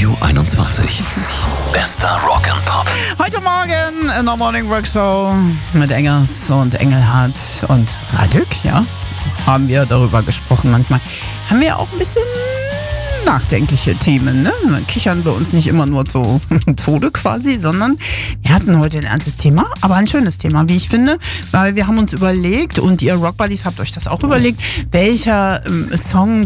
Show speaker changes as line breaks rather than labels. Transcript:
Radio 21. Bester Rock and Pop.
Heute Morgen in der Morning Rock Show mit Engels und Engelhardt und Radük, ja, haben wir darüber gesprochen. Manchmal haben wir auch ein bisschen nachdenkliche Themen, ne? Kichern wir uns nicht immer nur zu Tode quasi, sondern wir hatten heute ein ernstes Thema, aber ein schönes Thema, wie ich finde, weil wir haben uns überlegt und ihr Rock Buddies habt euch das auch überlegt, welcher Song